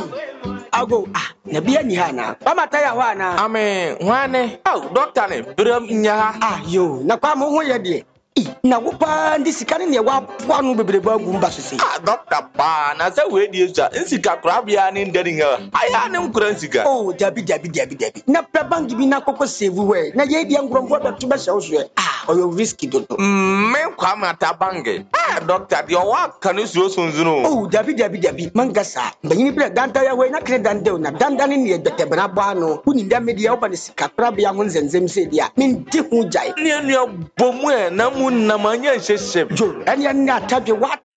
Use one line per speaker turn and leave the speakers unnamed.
I'll go. Ah, Nabia Nihana. Pamataya Wana.
Ame, wane. Oh, doctor ne. Biram nya.
Ah, yo. Nakamo Hoyadi. Na wupa ndi sikani ne wa pwanu bebrebe agumba sisi.
Ah, doctor pa. Na se we di eja. Nsika krabia ni nderi nga. Aya ne mkura nsika.
Oh, dabi. Na prabangi bi na koko save we. Na ye di angrombo da tuba sha so. Ah, oyo risky dodo.
Me kwa mata bange. Ah, doctor, di owa kanu so sunzunu.
Oh, dabi. Mangasa. Mbayini bre danta ya we na kre dande na danda ni ne bete bra ba no. Uni nda media oba ne sika krabia ho nzenzem se dia. Min di hu jai.
Ni bomu e na mu na manya hyehyem.
Jo, anya na tadwe wa